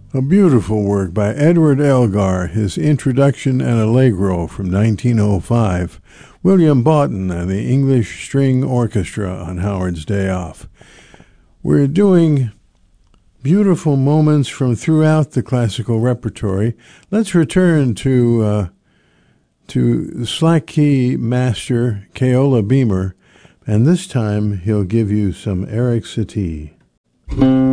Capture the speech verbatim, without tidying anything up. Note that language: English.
A beautiful work by Edward Elgar, his Introduction and Allegro from nineteen oh five. William Boughton and the English String Orchestra on Howard's Day Off. We're doing beautiful moments from throughout the classical repertory. Let's return to uh, to slack key master Keola Beamer, and this time he'll give you some Eric Satie.